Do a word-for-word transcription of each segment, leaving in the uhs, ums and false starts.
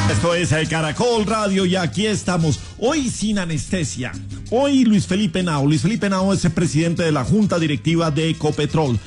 Esto es el Caracol Radio y aquí estamos, hoy sin anestesia. Hoy Luis Felipe Henao. Luis Felipe Henao es el presidente de la Junta Directiva de Ecopetrol.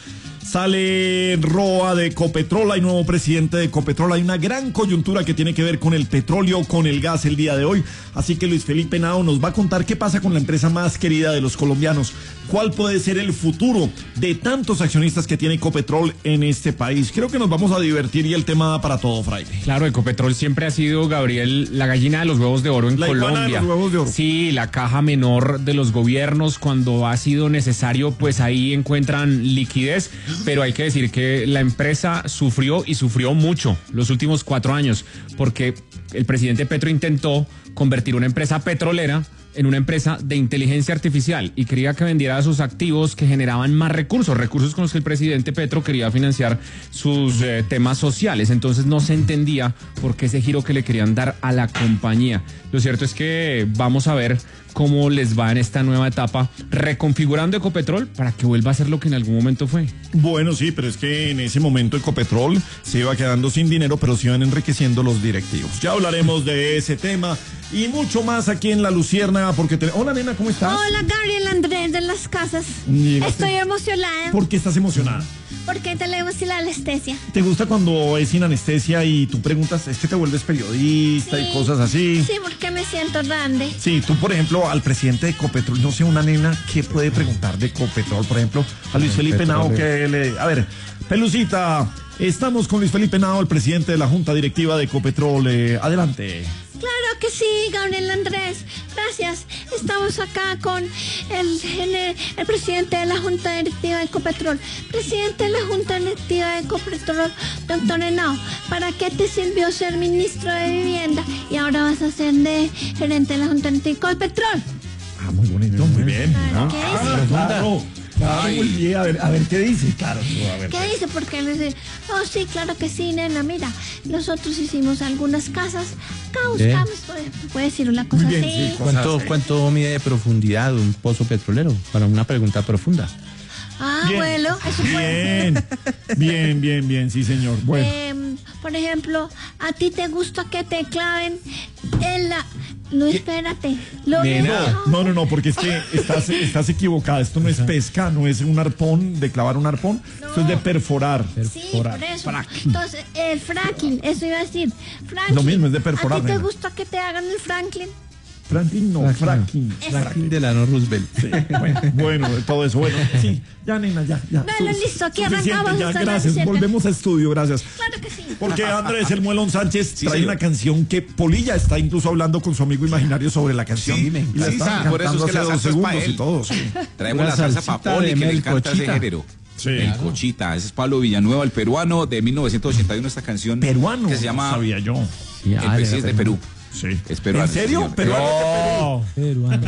Sale Roa de Ecopetrol, hay nuevo presidente de Ecopetrol, hay una gran coyuntura que tiene que ver con el petróleo, con el gas el día de hoy, así que Luis Felipe Henao nos va a contar qué pasa con la empresa más querida de los colombianos, cuál puede ser el futuro de tantos accionistas que tiene Ecopetrol en este país. Creo que nos vamos a divertir y el tema da para todo, Fraile. Claro, Ecopetrol siempre ha sido, Gabriel, la gallina de los huevos de oro en la Colombia. De los huevos de oro. Sí, la caja menor de los gobiernos cuando ha sido necesario, pues ahí encuentran liquidez. Pero hay que decir que la empresa sufrió y sufrió mucho los últimos cuatro años porque el presidente Petro intentó convertir una empresa petrolera en una empresa de inteligencia artificial y quería que vendiera sus activos que generaban más recursos, recursos con los que el presidente Petro quería financiar sus eh, temas sociales. Entonces no se entendía por qué ese giro que le querían dar a la compañía. Lo cierto es que vamos a ver cómo les va en esta nueva etapa, reconfigurando Ecopetrol para que vuelva a ser lo que en algún momento fue. Bueno, sí, pero es que en ese momento Ecopetrol se iba quedando sin dinero, pero se iban enriqueciendo los directivos. Ya hablaremos de ese tema y mucho más aquí en La Luciérnaga, porque te... Hola, nena, ¿cómo estás? Hola, Gabriel Andrés de las Casas. Llegaste. Estoy emocionada. ¿Por qué estás emocionada? Porque tenemos la anestesia. ¿Te gusta cuando es sin anestesia y tú preguntas, es que te vuelves periodista Sí. y cosas así? Sí, porque me siento grande. Sí, tú, por ejemplo, al presidente de Ecopetrol, no sé, una nena, ¿qué puede preguntar de Ecopetrol? Por ejemplo, a Luis Felipe Henao, que le... A ver, Pelucita, estamos con Luis Felipe Henao, el presidente de la Junta Directiva de Ecopetrol. Eh, adelante. Claro que sí, Gabriel Andrés. Gracias. Estamos acá con el, el, el presidente de la Junta Directiva de Ecopetrol. Presidente de la Junta Directiva de Ecopetrol, doctor Henao, ¿para qué te sirvió ser ministro de Vivienda y ahora vas a ser de gerente de la Junta Directiva de Ecopetrol? Ah, muy bonito, muy bien. Claro, ¿no? ¿qué Ah, dice? claro, claro, muy bien. A ver, a ver, ¿qué dice? Claro, a ver. ¿Qué dice? Porque le dice, oh sí, claro que sí, nena, mira, nosotros hicimos algunas casas, acá buscamos, puede, puede decir una cosa Muy bien, así. sí, ¿Cuánto, cosas, ¿Cuánto mide de profundidad un pozo petrolero? Para una pregunta profunda. Ah, Bien. bueno, eso fue. Bien, bien, bien, bien, sí, señor. Bueno. Eh, por ejemplo, ¿a ti te gusta que te claven en la... No, espérate. Lo No, no, no, no, porque es que estás, estás equivocada. Esto no es pesca, no es un arpón, de clavar un arpón. No. Esto es de perforar. Sí, por eso. Entonces, el fracking, eso iba a decir. Franklin, Lo mismo, es de perforar, ¿a ti te nena. gusta que te hagan el Franklin? Franklin, no, fracking. Franklin Delano Roosevelt. Sí, bueno, bueno, todo eso, bueno, sí, ya, nena, ya, ya. Bueno, listo, aquí Suficiente, arrancamos ya, esta gracias, receta. volvemos a estudio, gracias. Claro que sí. Porque Andrés El Muelón Sánchez Sí, trae señor. una canción que Polilla está incluso hablando con su amigo imaginario sobre la canción. Sí, me y la encanta. está Sí, por eso cantando es que hace la dos salsa es pa' segundos y él. todo. Sí. Traemos Una la salsa salsita para Poli, de que le Mel encanta ese Cochita. género. Sí. El Cochita, ese es Pablo Villanueva, el peruano de mil novecientos ochenta y uno, esta canción. Peruano, Que se llama no sabía yo. Sí, El ah, presidente de Perú. Sí. Es peruano. ¿En serio? señor. ¿Peruano? peruano.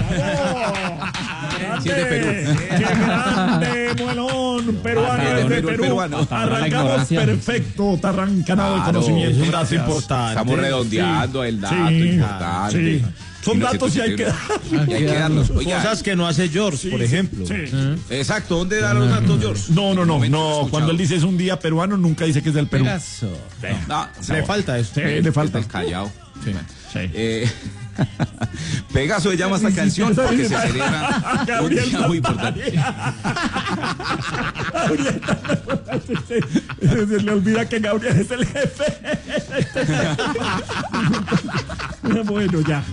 Sí, es de Perú. ¡Qué grande, Muelón! Peruano Ah, desde Perú, Perú. peruano. Arrancamos ignorancia. perfecto, tarrancanado de Claro, conocimiento. eso es Gracias. importante. Estamos redondeando el dato Sí, importante. sí. Son datos y hay que Y hay que darlos. Oiga, Cosas que no hace George, por ejemplo. Sí. exacto, ¿dónde da los datos, George? No, no, no, Momento no. escuchado. Cuando él dice es un día peruano, nunca dice que es del Perú. Pegaso. No, Le falta eso. Sí, le falta. El Callao. Sí. Sí. Eh, Pegaso se llama esta canción porque se celebra un Gabriel día muy importante. Se le olvida que Gabriel es el jefe. Bueno, ya.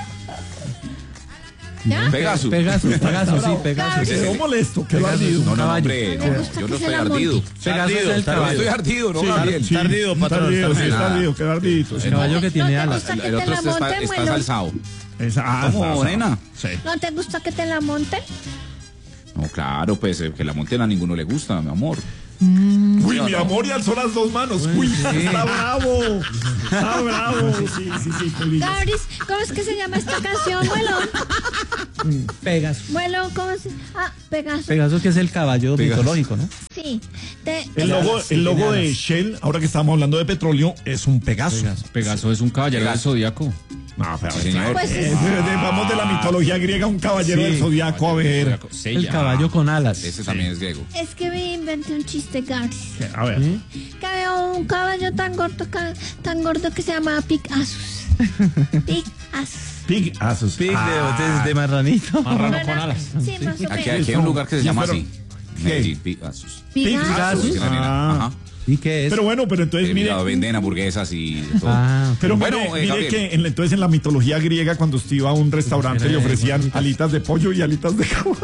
¿Ya? Pegaso. Pegaso, Pegaso, sí, Pegaso. Gabriel. Quedó molesto, quedó ardido. No, no, no, Caballo. hombre, Me no, gusta yo que no se estoy la ardido. monte. Pegaso es el Yo no caballo. estoy ardido, ¿no, Sí, Gabriel? sí, Tardido, patrón, Tardido, sí, tardido. está ardido, quedó ardidito. sí. El caballo que ¿No tiene te alas. gusta que El te otro la está, monten, está Muelón? salsado. Esa- ah, ¿Cómo, está- nena? Sí. ¿No te gusta que te la monten? No, claro, pues eh, que la monten a ninguno le gusta, mi amor. Uy, mi amor, y alzó las dos manos. Uy, está bravo. Está bravo. Sí, sí, sí, Polilla. Gabris, ¿cómo es que se llama esta canción, Muelón? Pegaso. Muelón, ¿cómo se...? Ah, Pegaso. Pegaso que es el caballo Pegaso. mitológico, ¿no? Sí. Te- El logo, el logo de Pegaso. Shell, ahora que estamos hablando de petróleo, es un Pegaso. Pegaso. Pegaso es un caballero del Pegaso. zodiaco. No, pero Sí, señor. Pues eh, es- de- de- vamos de la mitología griega, un caballero Sí. del zodiaco, a ver. El caballo con alas. Ese también es griego. Es que me inventé un chiste, Gabris. A ver. Que había un caballo tan gordo, ca- tan gordo que se llamaba Picasus. Pigazos. Pigazos. Pig de, Ah. de, de marranito. Marrano Bueno, con alas. Sí, más o Aquí, menos. aquí hay un lugar que se Sí, llama pero- así. ¿Qué? Medellín, Pigazos. Pigazos. Sí, la nena. Ah. Ajá. ¿Y qué es? Pero bueno, pero entonces Eh, mire. mira, venden hamburguesas y de todo. Ah, ok. Pero Bueno, mire, eh, mire Gabriel. que en, entonces en la mitología griega cuando usted iba a un restaurante le ofrecían Alitas. alitas de pollo y alitas de caballo.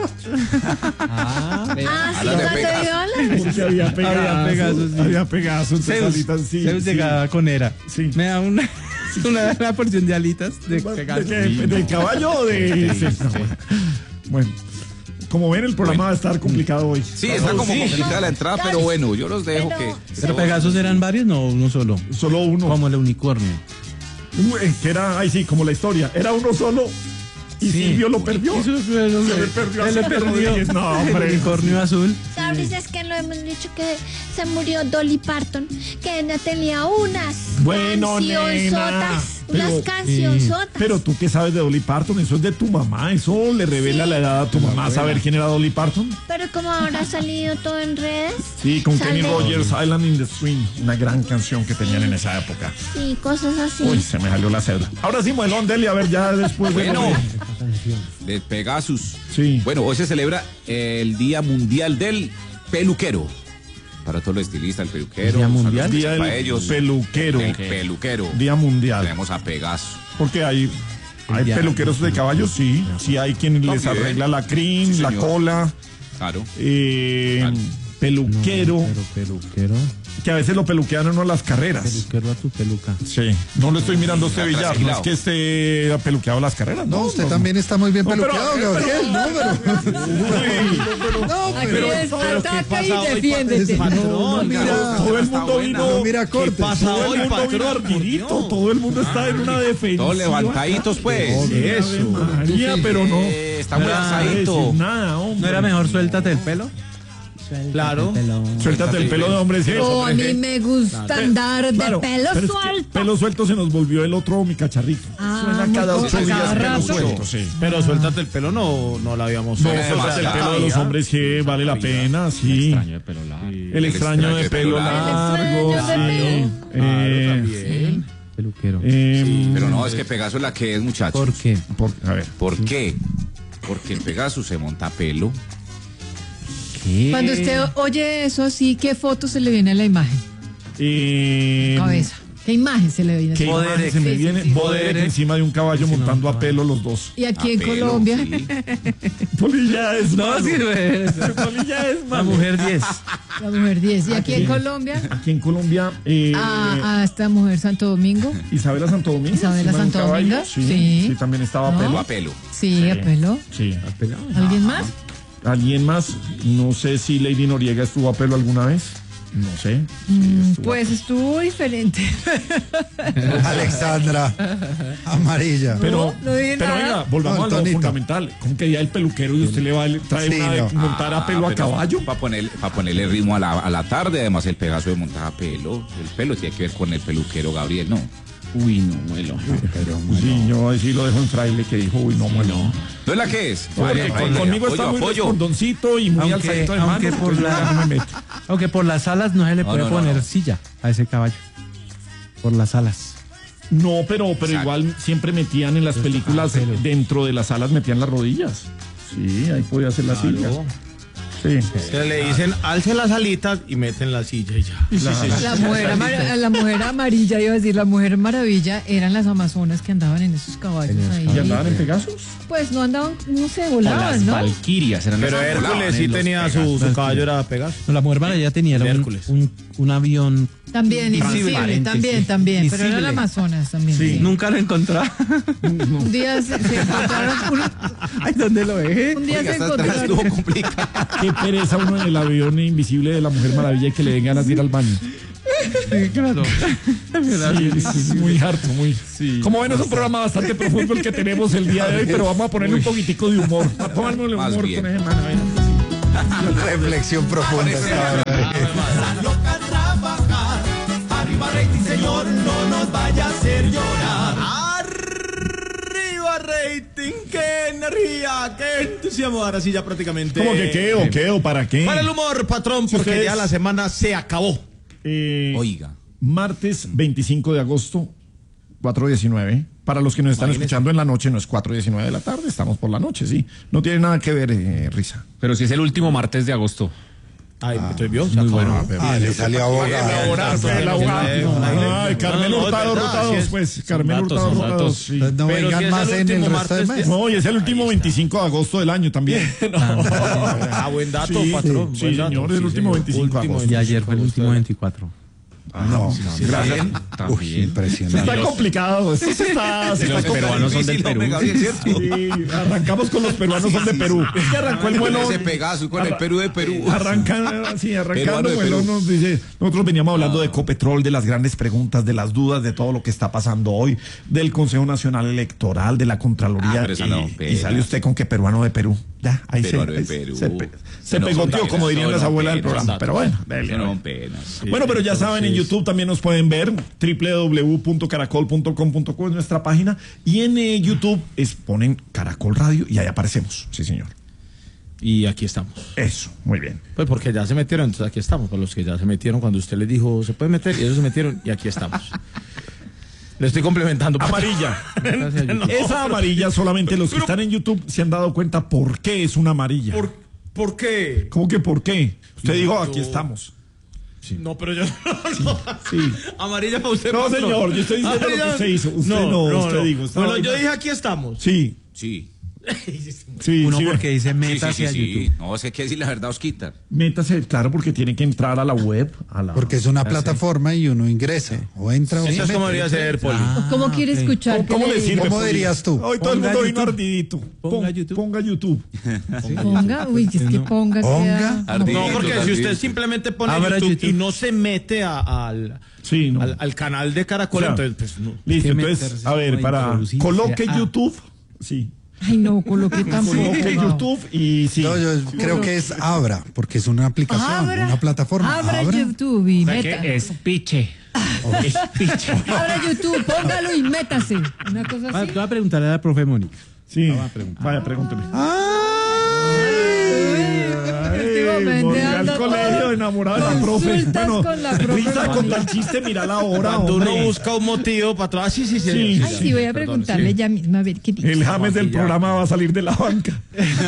Ah, sí, Alas de ¿cuánto Pegaso. violas? Porque había Pegaso. Había Pegaso, sí. Había Pegaso, entonces Zeus, alitas sí. Zeus sí. llegaba con era. Sí. Me da una, una, una porción de alitas de ¿De, Pegaso. qué? ¿De caballo o de...? Sí, no, bueno. Bueno, como ven el programa va a estar complicado hoy. Sí, está como complicada la entrada, pero bueno, yo los dejo Pero- que... ¿Pero Pegasos eran varios? No, uno solo. Solo uno. Como el unicornio. Uy, que era, ay sí, como la historia. Era uno solo y Sí. Silvio lo perdió. Eso fue lo Se que- le perdió a se le Silvio perdió. Rodríguez. No, El hombre. unicornio azul. ¿Sabes? Es que lo hemos dicho que se murió Dolly Parton, que ella tenía unas Bueno, cancionzotas. nena, Unas pero- cancionzotas. Pero tú qué sabes de Dolly Parton, eso es de tu mamá, eso le revela Sí. la edad a tu mamá, saber quién era Dolly Parton. Pero como ahora ha salido todo en redes. Sí, con sale- Kenny Rogers, Island in the Stream, una gran canción que tenían en esa época. Sí, cosas así. Uy, se me salió la cédula. Ahora sí, Moelón, Deli, a ver, ya después de... Bueno, de Pegasus. Sí. Bueno, hoy se celebra el Día Mundial del Peluquero. Para todos los estilistas, el peluquero. ¿Día saludos mundial? Día para del ellos. peluquero. El peluquero. Día mundial. Tenemos a Pegasus. Porque hay, hay día- peluqueros de caballos, sí. Sí hay quien les También. arregla la crin, Sí, la señor. cola. Claro. eh, Claro. peluquero. Pero peluquero. Que a veces lo peluquean a uno las carreras. Peluquero a tu peluca. Sí, no lo estoy mirando a usted, Atrás, Villar. No es agilado. que esté peluqueado las carreras, ¿no? No, usted también está muy bien No, pero- peluqueado, Gabriel. No, pero. No, pero. Ataca y defiéndete. No, mira. Todo el Está mundo buena. vino. No, mira, corte. Todo el mundo vino ardidito. Todo el mundo está en una defensa. Todos levantaditos, pues. Eso. María, pero no. Eh, está muy No alzadito. decir nada, hombre. ¿No era mejor suéltate el pelo? Claro. Suéltate el pelo de hombre. Sí, Oh, a mí me gusta andar de Claro, pelo pero es que suelto. pelo suelto se nos volvió el otro mi cacharrito. Ah, Suena muy cada co- ocho a días cada pelo rato. suelto, sí. Pero suéltate el pelo no, no la habíamos No, Suena suéltate el demasiado. pelo de los hombres que vale la pena, sí. Extraño de pelo largo. El extraño de pelo largo, El extraño de sí. Eh, Peluquero. eh, Pero no, es que Pegasus la que es, muchachos. ¿Por qué? por- a ver. ¿Por qué? Porque en Pegasus se monta pelo. ¿Qué? Cuando usted oye eso así, ¿qué foto se le viene a la imagen? Eh, Cabeza. ¿Qué imagen se le viene? ¿Qué Boderek. imagen se me Sí, sí, viene? sí. Boderek Boderek. encima de un caballo montando a pelo los dos. Y aquí A en pelo, Colombia, sí. Polilla es No, malo. sí, güey. Polilla es La malo. mujer diez. la mujer diez. Y aquí en Colombia, Aquí en Colombia, eh, a, a esta mujer Santo Domingo. Isabela Santo Domingo. Isabela encima de un Santo caballo, Domingo, Sí, sí. sí, también estaba a No. pelo. A pelo. Sí, a pelo. Sí. ¿Alguien más? ¿Alguien más? No sé si Lady Noriega estuvo a pelo alguna vez. No sé. Sí, Mm, estuvo a Pues estuvo diferente. Alexandra. Amarilla. Pero, No, no dije pero nada. venga, volvamos No, a lo Tonito. fundamental. ¿Cómo que ya el peluquero y usted le va a traer Sí, una de no. montar a pelo a caballo? Para poner, pa ponerle ritmo a la, a la tarde, además el Pegaso de montar a pelo. El pelo tiene que ver con el peluquero Gabriel, ¿no? Uy, no, muelo. Sí, yo sí lo dejo en fraile que dijo, uy, no, bueno. ¿No es la que es? Porque Vale, con- vale, conmigo apoyo, está muy apoyo. respondoncito y muy Aunque- alzadito de aunque mano. por entonces la- ya no me meto. Aunque por las alas no se le No, puede no, no, poner no. silla a ese caballo. Por las alas. No, pero, pero Exacto. igual siempre metían en las películas, Ah, pero- dentro de las salas metían las rodillas. Sí, ahí podía hacer la silla. Sí. Se le dicen alce las alitas y meten la silla y ya. La mujer, amar- la mujer amarilla, iba a decir, la mujer maravilla, eran las amazonas que andaban en esos caballos ahí. ¿Y andaban en Pegasus? Pues no andaban, no sé, O volaban, las ¿no? valquirias eran Pero las que volaban Hércules sí en los tenía su, Pegasos. su caballo, era Pegaso. No, la mujer maravilla tenía era un, Hércules. un, un avión. También, invisible, Transparente, también, sí. también, pero era Visible. la Amazonas también. Sí. sí. Nunca lo encontraba. Un día se, se encontraron, un, Ay, ¿dónde lo dejé? un día Oiga, se esta atrás encontraron. estuvo complicado. Qué pereza uno en el avión invisible de la Mujer Maravilla y que le den ganas de ir al baño. Sí, claro. Sí, es muy harto, muy. Como ven, es un programa bastante profundo el que tenemos el día de hoy, pero vamos a ponerle un poquitico de humor. Pónganme el Más humor bien. con ese man. a ver. Reflexión profunda. esta hora. Arriba rating, qué energía, qué entusiasmo. Ahora sí ya prácticamente. ¿Cómo que qué o qué o para qué? Para el humor, patrón, Si porque ustedes- ya la semana se acabó. Eh, Oiga. martes veinticinco de agosto, cuatro diecinueve. Para los que nos están escuchando en la noche, no es cuatro diecinueve de la tarde, estamos por la noche, sí. No tiene nada que ver, eh, Risa. Pero si es el último martes de agosto. Ay, entonces vio, Muy bueno. Ah, le salió abogado. El abogado. Ay, Carmelo No, no, Hurtado es verdad, Rotados, sí es- pues. Carmelo datos, Hurtado son Rotados, datos. sí. Entonces no Pero vengan si es más el en el último resto del martes mes. de- No, y es el último veinticinco de agosto del año también. Ah, buen dato, Sí, patrón. sí, buen dato. señor, el último veinticinco de agosto. Y ayer fue el último veinticuatro. No, Gracias. Uy, impresionante. Está complicado, esto se está, se Los está peruanos son del Difícil, hombre, Perú. Gabriel, ¿cierto? Sí, arrancamos con los peruanos son de Perú. Es que arrancó el vuelo. Ese Pegaso con el Perú de Perú. Arrancan, sí, arrancando Peruano de vuelo Perú. nos dice, nosotros veníamos hablando de Ecopetrol, de las grandes preguntas, de las dudas, de todo lo que está pasando hoy, del Consejo Nacional Electoral, de la Contraloría, Ah, pero esa no, y, pena. y sale usted con que peruano de Perú. Ya, ahí se, Peruano de ahí Perú. se, pe- se No son pegoteó, penas, como dirían no, las no, abuelas del penas, programa. datos. Pero bueno, dele, No, a ver. no, penas. Bueno, pero ya saben, en YouTube también nos pueden ver, doble u doble u doble u punto caracol punto com punto co es nuestra página, y en eh, YouTube es, ponen Caracol Radio y ahí aparecemos. Sí, señor. Y aquí estamos. Eso, muy bien. Pues porque ya se metieron, entonces aquí estamos. Para los que ya se metieron cuando usted les dijo, se pueden meter, y ellos se metieron, y aquí estamos. Le estoy complementando. Amarilla. Esa amarilla solamente los que están en YouTube se han dado cuenta por qué es una amarilla. ¿Por, ¿Por qué? ¿Cómo que por qué? Usted dijo, aquí estamos. No, pero yo no. Sí. Amarilla para usted. No, patrón. señor, yo estoy diciendo lo que usted hizo. Usted no, usted dijo, estaba Bueno, ahí. yo dije, aquí estamos. Sí, Sí. sí, Uno sí. porque dice Sí, sí, metas sí, hacia sí. YouTube. No, sé qué decir la verdad, Osquita. Métase, claro, porque tiene que entrar a la web. A la... Porque es una plataforma y uno ingresa. O entra o se Eso es como mete. debería ser, Poli. ¿Cómo quiere escuchar? ¿Cómo, cómo que le sirve? ¿Cómo Poli? dirías tú? Hoy todo el Ponga mundo vino YouTube. ardidito. Ponga Pon- YouTube. Ponga YouTube. Ponga, uy, es que ponga. Ponga. queda- Ardidito. No, porque si Ardidito. usted simplemente pone Abra YouTube, YouTube. y no se mete a- al, Sí, no. al, al canal de Caracol, O sea, entonces, pues no. Listo, que entonces, meterse a ver, como para introducirse coloque a- YouTube. Sí. Ay, no, coloque tampoco. Coloque no. YouTube y sí. No, yo creo que es Abra, porque es una aplicación, Abra, una plataforma. Abra Abra. YouTube y O sea meta. que es piche. Es piche. Abra YouTube, póngalo y métase. Una cosa Ah, así. te voy a preguntar a la profe Mónica. Sí. Vamos a preguntar. Vaya, pregúnteme. Últimamente volví al anda colegio todo enamorado de la profe. consultas Bueno, con la profe Risa Mónica. con tal chiste, mira la hora, Cuando hombre. uno busca un motivo para atrás, sí, sí, sí. Sí. Ay, sí, voy a preguntarle ya mismo a ver qué dice. El James del programa va a salir de la banca.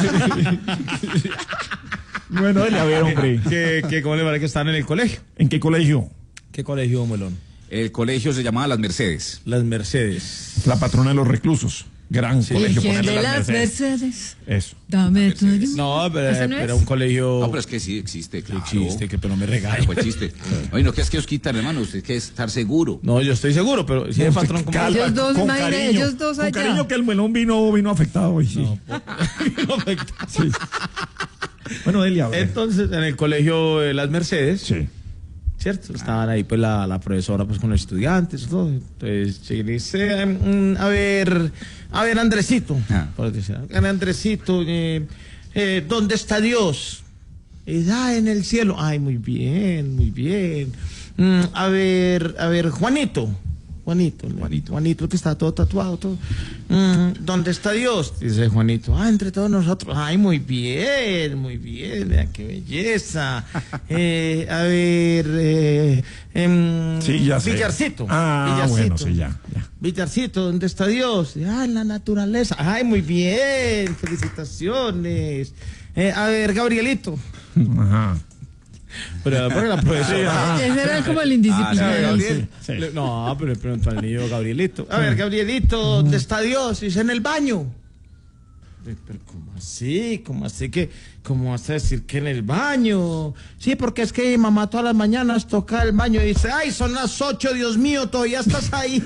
Bueno, dele a ver, hombre. que, que ¿Cómo le parece que están en el colegio? ¿En qué colegio? ¿Qué colegio, Melón? El colegio se llamaba Las Mercedes. Las Mercedes. La patrona de los reclusos. Gran colegio. Virgen ponerle de las las Mercedes. Mercedes. Eso. Dame tu. No, pero ¿Ese no era es? un colegio. No, pero es que sí existe, claro. chiste, que pero me regaña. Fue chiste. Oye, no, que es que Osquita, hermano, usted tiene que estar seguro. No, yo estoy seguro, pero si el patrón como Calma, Ellos dos, con imagínate, cariño, ellos dos con allá. cariño que el melón vino, vino afectado hoy. Sí. Sí. Bueno, Delia, a ver. Entonces, en el colegio de Las Mercedes, Sí. ¿cierto? Estaban ahí pues la, la profesora pues con los estudiantes y todo. Entonces llegué y le dice, mm, a ver, a ver Andresito, Ah. por decir, a ver, Andresito, eh, eh, ¿dónde está Dios? Y dice, ah, en el cielo. Ay, muy bien, muy bien. Mm, a ver, a ver, Juanito. Juanito, Juanito. Juanito que está todo tatuado, todo. Mm, ¿dónde está Dios? Dice Juanito. Ah, entre todos nosotros. Ay, muy bien, muy bien. Vea qué belleza. Eh, a ver, eh, em, Sí, ya sé. Villarcito. Ah, Villarcito. bueno, sí, ya, ya. Villarcito, ¿dónde está Dios? Ah, en la naturaleza. Ay, muy bien. Felicitaciones. Eh, a ver, Gabrielito. Ajá. Pero porque la profesora. Ese era como el Ah, indisciplinado. Gabriel. Sí. Le- No, pero le preguntó al niño Gabrielito. A ver, Gabrielito, ¿dónde está Dios? Dice, en el baño. Eh, Pero ¿cómo así? ¿Cómo así que? ¿Cómo vas a decir que en el baño? Sí, porque es que mi mamá todas las mañanas toca el baño y dice, ay, son las ocho, Dios mío, todavía estás ahí.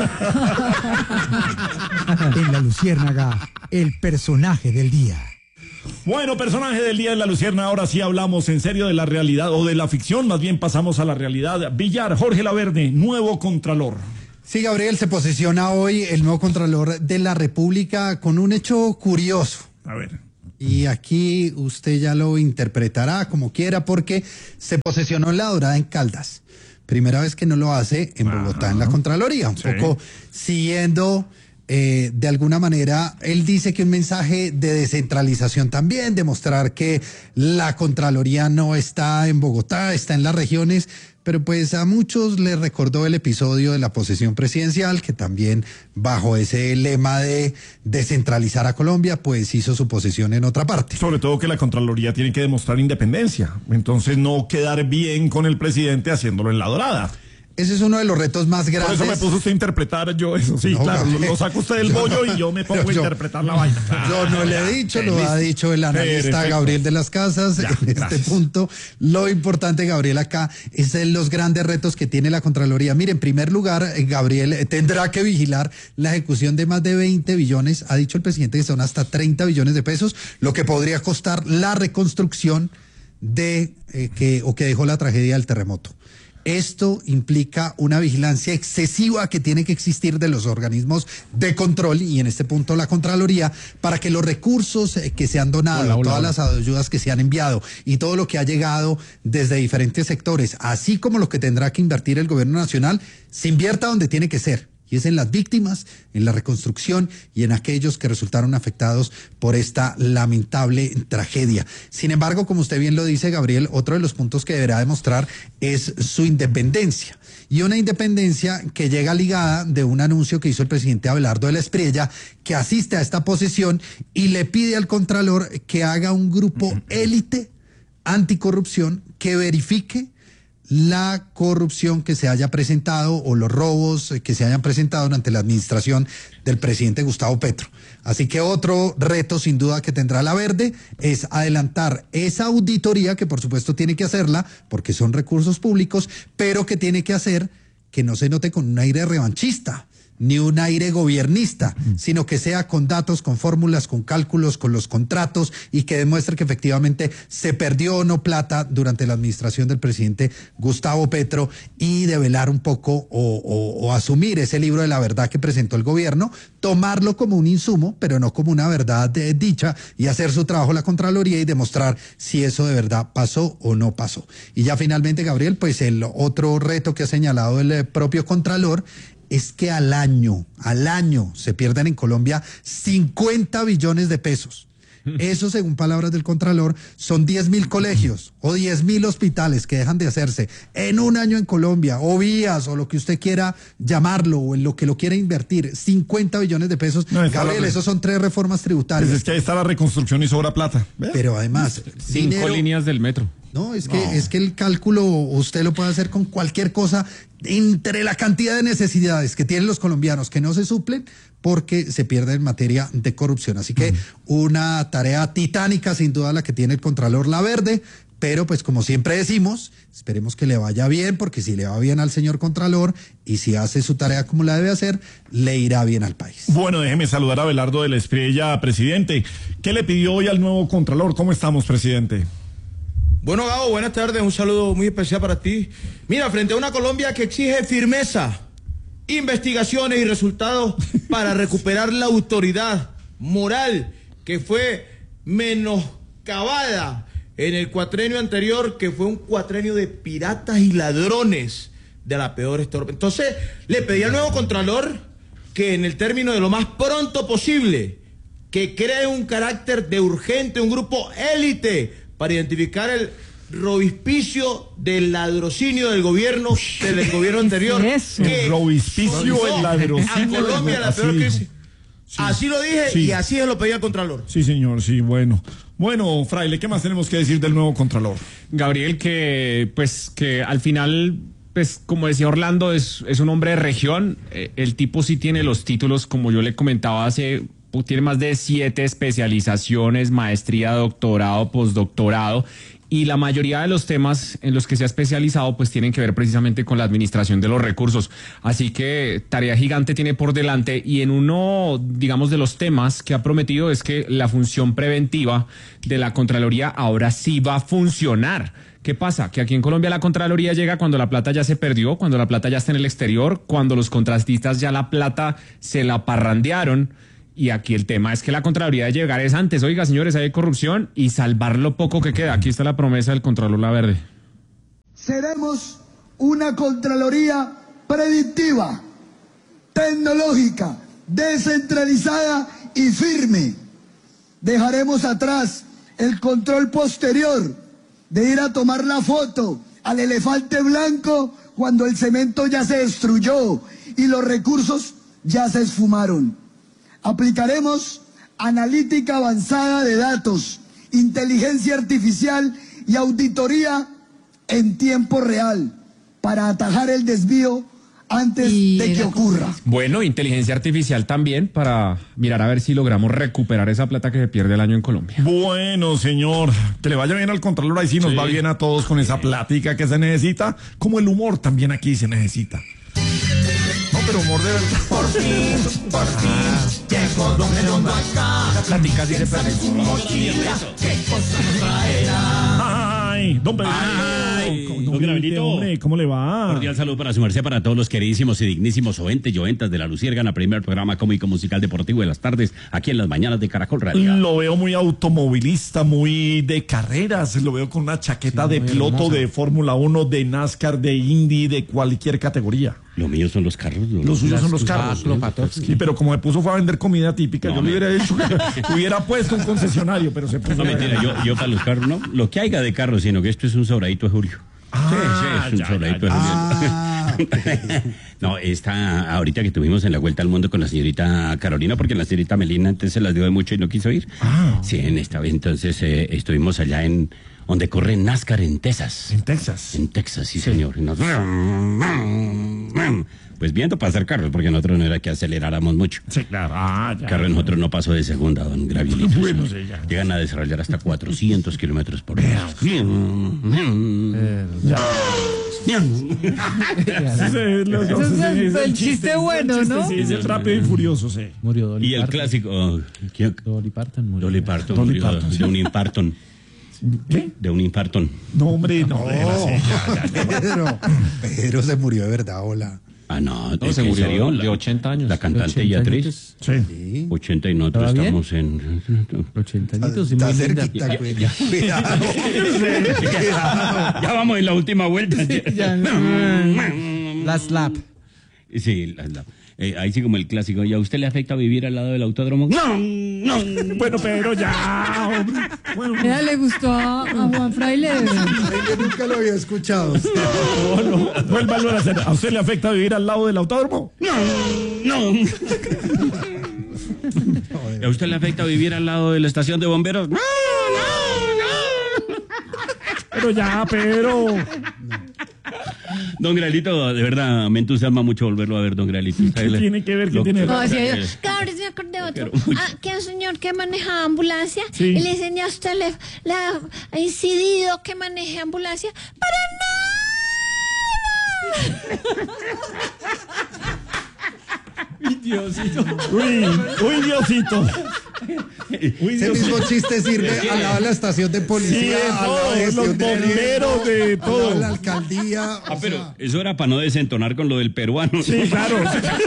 En La Luciérnaga, el personaje del día. Bueno, personaje del día de la Lucierna, ahora sí hablamos en serio de la realidad o de la ficción, más bien pasamos a la realidad. Villar, Jorge Laverde, nuevo contralor. Sí, Gabriel, se posiciona hoy el nuevo Contralor de la República con un hecho curioso. A ver. Y aquí usted ya lo interpretará como quiera porque se posesionó en La Dorada en Caldas. Primera vez que no lo hace en Bogotá, en la Contraloría. Un Sí. poco siguiendo, eh, de alguna manera, él dice que un mensaje de descentralización también, demostrar que la Contraloría no está en Bogotá, está en las regiones, pero pues a muchos les recordó el episodio de la posesión presidencial, que también bajo ese lema de descentralizar a Colombia, pues hizo su posesión en otra parte. Sobre todo que la Contraloría tiene que demostrar independencia, entonces no quedar bien con el presidente haciéndolo en la dorada. Ese es uno de los retos más grandes. Por eso me puso usted a interpretar yo eso, sí, no, claro, lo, lo saca usted del bollo no, y yo me pongo yo, a interpretar la vaina. Yo no le he dicho, lo ha dicho el analista Perfecto. Gabriel de las Casas. Ya, en gracias. Este punto, lo importante, Gabriel, acá es los grandes retos que tiene la Contraloría. Mire, en primer lugar, Gabriel tendrá que vigilar la ejecución de más de veinte billones, ha dicho el presidente que son hasta treinta billones de pesos, lo que podría costar la reconstrucción de eh, que o que dejó la tragedia del terremoto. Esto implica una vigilancia excesiva que tiene que existir de los organismos de control y en este punto la Contraloría para que los recursos que se han donado, hola, hola, todas hola. las ayudas que se han enviado y todo lo que ha llegado desde diferentes sectores, así como lo que tendrá que invertir el gobierno nacional, se invierta donde tiene que ser. Y es en las víctimas, en la reconstrucción y en aquellos que resultaron afectados por esta lamentable tragedia. Sin embargo, como usted bien lo dice, Gabriel, otro de los puntos que deberá demostrar es su independencia. Y una independencia que llega ligada de un anuncio que hizo el presidente Abelardo de la Espriella, que asiste a esta posesión y le pide al Contralor que haga un grupo élite anticorrupción que verifique la corrupción que se haya presentado o los robos que se hayan presentado durante la administración del presidente Gustavo Petro. Así que otro reto sin duda que tendrá la Verde es adelantar esa auditoría que por supuesto tiene que hacerla porque son recursos públicos, pero que tiene que hacer que no se note con un aire revanchista ni un aire gobiernista, sino que sea con datos, con fórmulas, con cálculos, con los contratos y que demuestre que efectivamente se perdió o no plata durante la administración del presidente Gustavo Petro y develar un poco o, o, o asumir ese libro de la verdad que presentó el gobierno, tomarlo como un insumo, pero no como una verdad de, dicha y hacer su trabajo la Contraloría y demostrar si eso de verdad pasó o no pasó. Y ya finalmente, Gabriel, pues el otro reto que ha señalado el propio Contralor es que al año, al año se pierden en Colombia cincuenta billones de pesos. Eso, según palabras del Contralor, son diez mil colegios o diez mil hospitales que dejan de hacerse en un año en Colombia, o vías, o lo que usted quiera llamarlo, o en lo que lo quiera invertir, cincuenta billones de pesos. No, Gabriel, esos son tres reformas tributarias. Pues es que ahí está la reconstrucción y sobra plata. ¿Ve? Pero además... Cinco dinero, líneas del metro. No, es que, no. es que el cálculo usted lo puede hacer con cualquier cosa entre la cantidad de necesidades que tienen los colombianos que no se suplen porque se pierde en materia de corrupción. Así que una tarea titánica sin duda la que tiene el Contralor La Verde, pero pues como siempre decimos, esperemos que le vaya bien, porque si le va bien al señor Contralor y si hace su tarea como la debe hacer, le irá bien al país. Bueno, déjeme saludar a Abelardo de la Espriella, presidente. ¿Qué le pidió hoy al nuevo Contralor? ¿Cómo estamos, presidente? Bueno, Gabo, buenas tardes, un saludo muy especial para ti. Mira, frente a una Colombia que exige firmeza, investigaciones y resultados para recuperar la autoridad moral que fue menoscabada en el cuatrenio anterior, que fue un cuatrenio de piratas y ladrones de la peor estorba. Entonces, le pedí al nuevo Contralor que en el término de lo más pronto posible, que cree un carácter de urgente, un grupo élite para identificar el robispicio del ladrocinio del gobierno del gobierno anterior. Eso. Que el robispicio, el ladrocinio. A Colombia la peor crisis. Sí, así lo dije sí. Y así se lo pedí al Contralor. Sí, señor, sí, bueno. Bueno, Fraile, ¿qué más tenemos que decir del nuevo Contralor? Gabriel, que pues que al final, pues como decía Orlando, es, es un hombre de región. Eh, el tipo sí tiene los títulos, como yo le comentaba hace... Tiene más de siete especializaciones, maestría, doctorado, postdoctorado, y la mayoría de los temas en los que se ha especializado pues tienen que ver precisamente con la administración de los recursos. Así que tarea gigante tiene por delante, y en uno, digamos, de los temas que ha prometido es que la función preventiva de la Contraloría ahora sí va a funcionar. ¿Qué pasa? Que aquí en Colombia la Contraloría llega cuando la plata ya se perdió, cuando la plata ya está en el exterior, cuando los contratistas ya la plata se la parrandearon. Y aquí el tema es que la Contraloría de llegar es antes. Oiga, señores, hay corrupción y salvar lo poco que queda. Aquí está la promesa del Contralor La Verde. Seremos una Contraloría predictiva, tecnológica, descentralizada y firme. Dejaremos atrás el control posterior de ir a tomar la foto al elefante blanco cuando el cemento ya se destruyó y los recursos ya se esfumaron. Aplicaremos analítica avanzada de datos, inteligencia artificial y auditoría en tiempo real para atajar el desvío antes de que ocurra. Bueno, inteligencia artificial también para mirar a ver si logramos recuperar esa plata que se pierde el año en Colombia. Bueno, señor, que le vaya bien al Contralor, ahí sí nos Sí. va bien a todos con esa plática que se necesita, como el humor también aquí se necesita. No, pero humor de verdad. Por fin, por fin, llegó Don Gerondo acá. La plática sí se pierde en su mochila. ¿Qué cosa nos traerá? Ay, don Pedro. Ay, don don Gabrielito. Hombre, ¿cómo le va? Cordial saludo para su merced, para todos los queridísimos y dignísimos oentes y oyentas de La Luciérgana, primer programa cómico musical deportivo de las tardes, aquí en las mañanas de Caracol Radio. Lo veo muy automovilista, muy de carreras. Lo veo con una chaqueta Sí, de muy piloto hermosa. de Fórmula uno, de NASCAR, de Indy, de cualquier categoría. Lo mío son los carros. Los suyos son los carros. Sí, pero como me puso fue a vender comida típica, No, yo le me- hubiera dicho que hubiera puesto un concesionario, pero se puso. No, mentira, yo, yo para los carros no, lo que haya de carros, sino que esto es un sobradito de Julio. Ah, sí, sí, es un ya, sobradito ya, de ya. Julio. No, esta, ahorita que estuvimos en la Vuelta al Mundo con la señorita Carolina, porque la señorita Melina antes se las dio de mucho y no quiso ir. Ah. Sí, en esta vez entonces eh, estuvimos allá en donde corre NASCAR en Texas. En Texas. En Texas, sí, señor. Y nos- Pues viendo pasar carros, porque nosotros no era que aceleráramos mucho. Sí, claro. Ah, ya. El carro de nosotros no pasó de segunda, don Gravielito. Bueno, sí, ya. Llegan a desarrollar hasta cuatrocientos kilómetros por hora. Sí, sí, los- Ese es sí, el- sí, el chiste bueno, chiste, ¿no? Sí, es el rápido y furioso, sí. Murió Dolly Y el Parton. clásico. oh, ¿quién? Dolly Parton murió. Dolly Parton Dolly murió Parton, sí. de un infartón. ¿Qué? De un infartón. No, hombre, no, déjala, sí, ya, ya, ya. Pedro, Pedro se murió de verdad, hola. Ah, no, No, ¿en se murió serio? de ochenta años. La cantante y ochenta actriz. Sí. ochenta y nosotros ¿Estaba bien? estamos en. ochenta añitos y Está muy linda. cerquita, güey. Cuidado. Ya vamos en la última vuelta. ya. La slap. Sí, la- la- eh, ahí sí como el clásico. ¿Y a usted le afecta vivir al lado del autódromo? No, no. Bueno, pero ya, hombre. Bueno, Mira, le gustó a, a Juan Fraile. Yo nunca lo había escuchado. no, no, vuélvalo a hacer. ¿A usted le afecta vivir al lado del autódromo? No. ¿A usted le afecta vivir al lado de la estación de bomberos? No, no, no. Pero ya, pero. Don Gralito, de verdad, me entusiasma mucho volverlo a ver, don Gralito. ¿Qué tiene que ver? ¿Qué Lo- tiene No, que sí, ver? yo- Gabriel, se me acordé de otro. quiero mucho. Ah, que un señor que maneja ambulancia Sí. y le enseña a usted, le, le ha incidido que maneje ambulancia. ¡Para Diosito. Uy, uy, Diosito. Uy, Ese Diosito. mismo chiste sirve al lado de la estación de policía, Sí, de al lado todo, de gestión los de bomberos, de riesgo, al lado todo. de la alcaldía. Ah, o pero sea, eso era para no desentonar con lo del peruano. Sí, claro.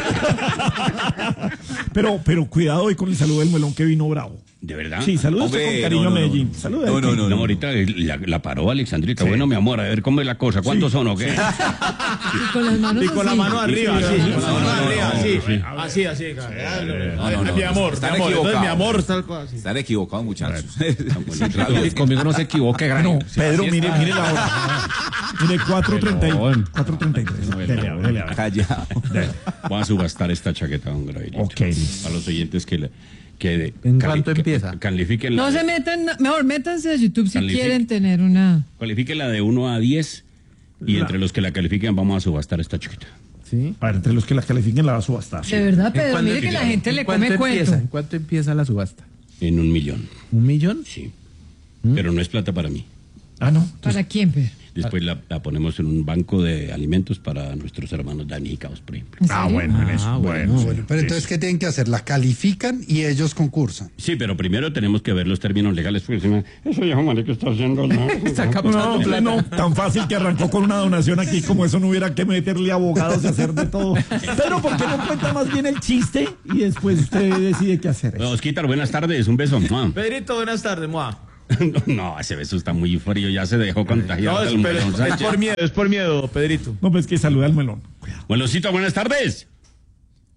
Pero, pero cuidado hoy con el saludo del melón que vino bravo. ¿De verdad? Sí, saludos Hombre, con cariño no, a no, no. Medellín. Saludos. No, no, no. No, ahorita la, la paró Alexandrita. Bueno, mi amor, a ver cómo es la cosa. ¿Cuántos son o qué? Y con las manos Y con la así. mano arriba, Sí, sí. sí, Con la no, mano no, arriba, no, sí. sí. Así, así. No, no, no. Mi amor, mi Están amor. Entonces mi equivocados. amor está algo así. Están equivocados, muchachos. Conmigo no se equivoque, grano. Pedro, mire, mire la hora. Mire, cuatro treinta y Perdón. cuatro treinta y tres. Dele, a ver, dele, a ver. Callado. Voy a subastar esta chaqueta, don Gravilito. Ok. A los oyentes que... le- que de- ¿En cali- cuánto que- empieza? Califiquen la, No se de, metan, mejor métanse a YouTube si Califique. quieren tener una. califiquen la de uno a diez y entre los que la califiquen vamos a subastar esta chiquita. ¿Sí? A ver, entre los que la califiquen la va a subastar. De verdad, ¿En Pedro, cuánto mire que la empieza? gente le ¿En cuánto come empieza? cuento. ¿En cuánto empieza la subasta? En un millón, ¿Un millón? sí. Pero no es plata para mí. Ah, no. ¿Para quién, Pedro? Después la, la ponemos en un banco de alimentos para nuestros hermanos damnificados, por ejemplo. ¿En Ah, serio? bueno, en eso. Ah, bueno, bueno, sí. Pero entonces, ¿qué tienen que hacer? La califican y ellos concursan. Sí, pero primero tenemos que ver los términos legales. Porque si no, eso ya, hombre, ¿qué está haciendo? No. No, no, tan fácil que arrancó con una donación aquí, como eso no hubiera que meterle abogados y hacer de todo. Pero ¿por qué no cuenta más bien el chiste y después usted decide qué hacer? Bueno, Osquitar, buenas tardes, un beso. Mua. Pedrito, buenas tardes, Moa. No, ese beso está muy frío, ya se dejó contagiar. No, es, del pero melón es, es Sánchez. por miedo, es por miedo, Pedrito. No, pues que saluda al melón. Buenosito, buenas tardes.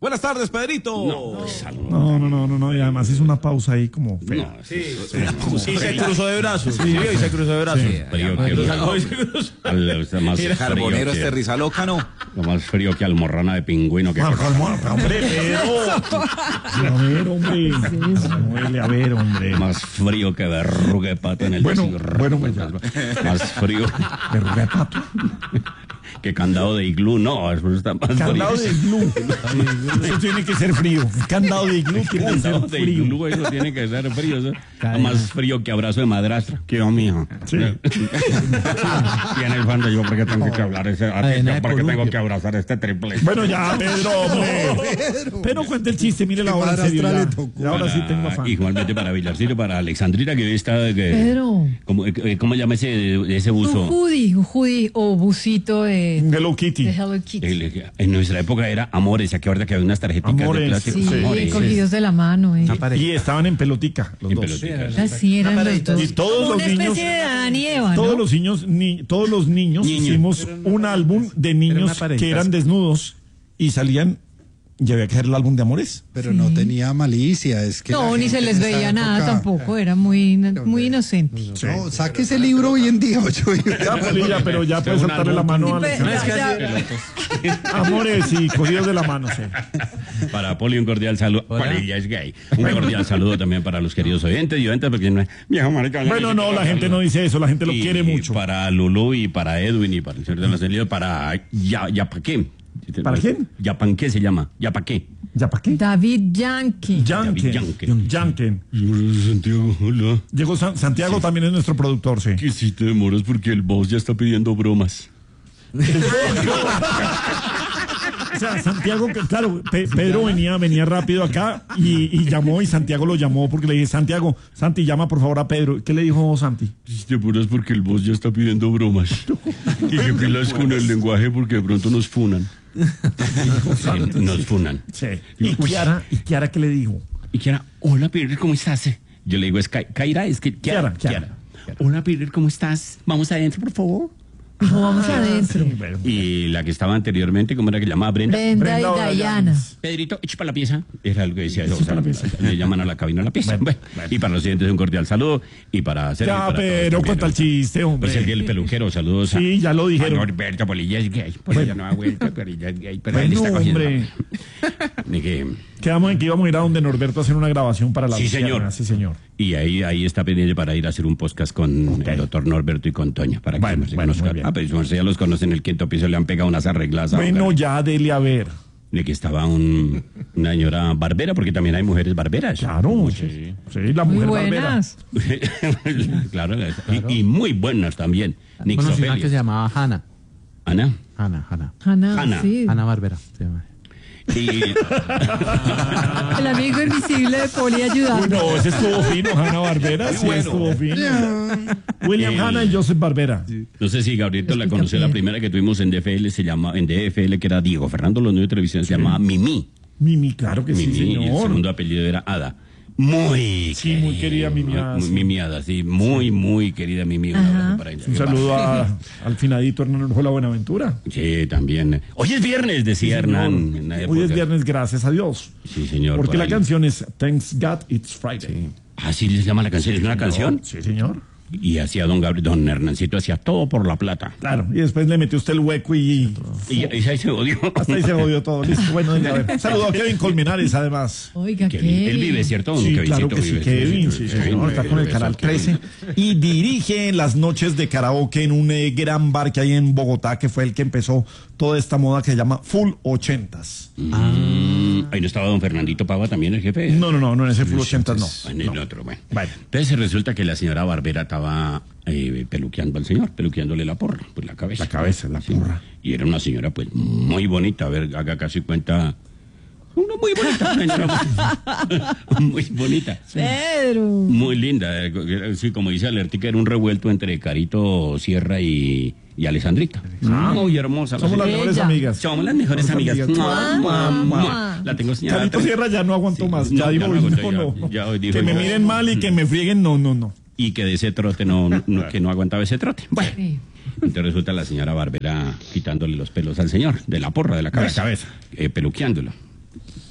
Buenas tardes, Pedrito. No, No, no, no, no, no, y además hizo una pausa ahí como fea. no, Sí, sí, y se cruzó de brazos. Sí, y se cruzó de brazos. frío que al, al- más El frío carbonero que- este risa loca, ¿no? lo más frío que almorrana de pingüino que Ah, calma, hombre, Pedro. A ver, hombre. Muele, a ver, hombre. más frío que verruga de pato en el Bueno, desierto. bueno, pues ya. Más frío Verruga de pato. que candado de iglú. No, eso está más Candado de frío. iglú. Eso tiene que ser frío. Candado de iglú tiene que ser Candado de frío. iglú, eso tiene que ser frío. Eso. Más frío que abrazo de madrastra. ¿Qué va, mijo? Sí. Y en el fondo yo, ¿por qué tengo que hablar ese? Cadena de ¿Por qué tengo columpio. que abrazar este triple? Bueno, ya, Pedro, hombre. Pero cuente el chiste, mire la hora en serio. madrastra Ya. le tocó. Y ahora sí tengo afán. Igualmente para Villarcito, para Alexandrita, que hoy está... Que, Pedro. ¿Cómo, eh, ¿Cómo llama ese, ese Un buzo? hoodie, un hoodie o busito de, Hello Kitty. de Hello Kitty. El- en nuestra época era Amores, ¿se acuerda que había unas tarjeticas Amores, de plástico? Sí, Amores. cogidos de la mano. Eh. Y estaban en pelotica, los En dos. peloticas. Así eran los dos. Y todos Como los una niños- especie de Adán y Eva, ¿no? Todos los niños, ni, todos los niños Niño. hicimos un álbum de niños una pareja. que eran desnudos y salían, y había que hacer el álbum de amores. Pero no tenía malicia, es que... No, la ni se gente les en esa veía nada época- tampoco, era muy, muy inocente. No, saque ese libro hoy en día, ocho. Ya, Polilla, pero ya puedes un soltarle la álbum. mano a Pe- Alexandra. ya- Amores y cogidos de la mano, sí. Para Poli un cordial saludo. Polilla es gay. Un cordial saludo también para los queridos oyentes y oyentes, porque no es viejo marica. Bueno, no, la gente no dice eso, la gente lo Y quiere mucho. Para Lulú y para Edwin y para el señor de la salida, para Ya- Yapaqué. ¿Para quién? Yapanqué se llama. Yapaqué. ¿Ya para qué? David Yankee. Yanken. Yanken. Yanken. Santiago, hola. Llegó San- Santiago, también es nuestro productor, sí. Que si te demoras porque el boss ya está pidiendo bromas. O sea, Santiago, que- claro, Pe- Pedro venía, venía rápido acá y, y llamó y Santiago lo llamó porque le dije, Santiago, Santi, llama por favor a Pedro. ¿Qué le dijo Santi? Si te apuras porque el boss ya está pidiendo bromas. Y que pilas con el lenguaje porque de pronto nos funan. Sí, nos funan. Sí. ¿Y Kiara, ¿y Kiara qué le dijo? Y Kiara, hola Peter, ¿cómo estás? Yo le digo, es Ka- Kaira, es que Kiara, Kiara, Kiara. Hola Peter, ¿cómo estás? Vamos adentro, por favor. Dijo, vamos adentro. Sí, bueno. Y la que estaba anteriormente, ¿cómo era que llamaba Brenda? Brenda, Brenda y O'Donnell. Pedrito, Pedrito, echa para la pieza. Era algo que decía yo. Echa pa' la pieza. Le llaman a la cabina la pieza. Bueno, Bueno, bueno. Y para los siguientes un cordial saludo. Y para Sergio, Ya, para todos pero también, cuenta el ¿no? chiste, hombre. Pues el día del peluquero, saludos a... Sí, ya lo dijeron. a Norberto Polilla es gay. Polilla no ha vuelto, pero ella es gay. Pero él Bueno, está cogiendo. hombre. De que- Quedamos en que íbamos a ir a donde Norberto a hacer una grabación para la Sí, Luciana. señor. Sí, señor. Y ahí, ahí está pendiente para ir a hacer un podcast con el doctor Norberto y con Toña. Para que Bueno, se bueno, conozcan. muy bien. Ah, pero su merced ya los conocen en el quinto piso, le han pegado unas arregladas. Bueno, ya, dele a ver. De que estaba un, una señora barbera, porque también hay mujeres barberas. Claro, sí. Sí, la Muy mujer barbera. buenas. claro, Y, y muy buenas también. Conocí una que se Nixopelia. llamaba Hanna. Ana. Hanna, Hanna. Hanna, Hanna. sí. Hanna Barbera. se llama. Y, El amigo invisible de Poli ayudando. Bueno, ese estuvo fino, Hanna Barbera. Sí, estuvo fino. William El- Hanna y Joseph Barbera. no sé si Gabrielito la conoció, la primera que tuvimos en D F L se llama, en D F L, que era Diego Fernando Los Nuevos de Televisión, se llamaba Mimi. Mimi, claro que sí, Mimi, y el señor. segundo apellido era Ada. Muy Sí, muy querida Mimi Ada, muy- sí. Mimi Ada, sí, muy, muy querida Mimi. Un abrazo Ajá. para ella. Un saludo a- al finadito Hernán Orjuela Buenaventura. Sí, también. Hoy es viernes, decía Sí, señor. Hernán. en la Hoy época. es viernes, gracias a Dios. Sí, señor. Porque por la ahí. canción es Thanks God It's Friday. Ah, sí, se llama la canción. ¿Es una canción? Sí, señor. Y hacía don Gabriel, don Hernancito, hacía todo por la plata. Claro, y después le metió usted el hueco y Y, y ahí se odió. hasta ahí se jodió todo. Listo, bueno, venga, a ver. Saludo a Kevin Colmenares, además. Oiga, Kevin. ¿qué? Él vive, ¿cierto? Don Sí, Kevincito claro que sí, vive, Kevin, sí, Kevin, señor, está con el beso, Canal Kevin. trece y dirige las noches de karaoke en un eh, gran bar que hay en Bogotá, que fue el que empezó toda esta moda que se llama Full Ochentas. Mm, ahí no estaba don Fernandito Pava también, el jefe. No, no, no, no en ese Full Ochentas no. En el No. otro, bueno. Bueno. Entonces resulta que la señora Barbera estaba eh, peluqueando al señor, peluqueándole la porra, pues la cabeza. La cabeza, la porra. Y era una señora, pues, muy bonita. A ver, haga casi cuenta. Una muy bonita. Una señora muy, muy bonita. Pedro. Muy linda. eh, Sí, como dice Alertica, era un revuelto entre Carito Sierra y, y Alessandrita. Muy hermosa. la Somos las señora. mejores Ella. amigas. Somos las mejores Somos amigas. amigas. Mua, mua, mua. Mua. La tengo señalada. Carito Sierra ya no aguanto más. No, Ya ya digo, no no, aguanto, no. ya- ya hoy dijo Que me yo. miren mal y que me frieguen, no, no, no. Y que de ese trote no, no- que no aguantaba ese trote. Bueno, Sí. entonces resulta la señora Barbera quitándole los pelos al señor, de la porra de la cabeza. cabeza. Eh, peluqueándolo.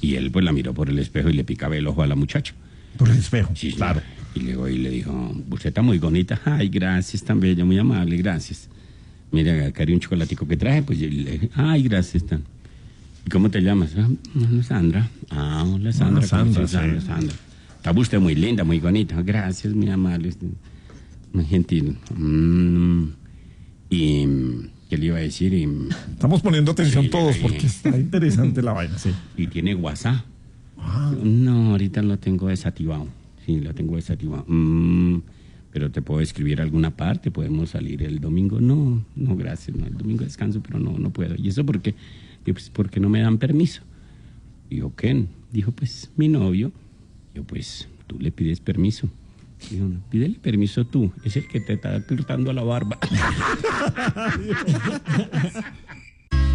Y él pues la miró por el espejo y le picaba el ojo a la muchacha. Por el espejo, sí, claro. Y luego y le dijo, usted está muy bonita. Ay, gracias, tan bella, muy amable, gracias. Mira, acá hay un chocolatico que traje, pues yo le dije, ay, gracias, tan. ¿Y cómo te llamas? Ah, hola, Sandra. Ah, hola, Sandra. Hola, Sandra, sí, Sandra, sí. Sandra. Está usted muy linda, muy bonita. Gracias, muy amable, muy gentil. Mm, y, ¿qué le iba a decir? Y, Estamos poniendo atención sí, todos y- porque está interesante la vaina, sí. y tiene WhatsApp. Ah, No, ahorita lo tengo desactivado. Sí, lo tengo desactivado. Mm, pero te puedo escribir a alguna parte, podemos salir el domingo. No, no, gracias. No, el domingo descanso, pero no, no puedo. ¿Y eso por qué? Digo, pues porque no me dan permiso. Dijo, ¿quién? Dijo, pues mi novio. Yo, pues tú le pides permiso. Dijo, no, pídele permiso tú. Es el que te está cortando la barba.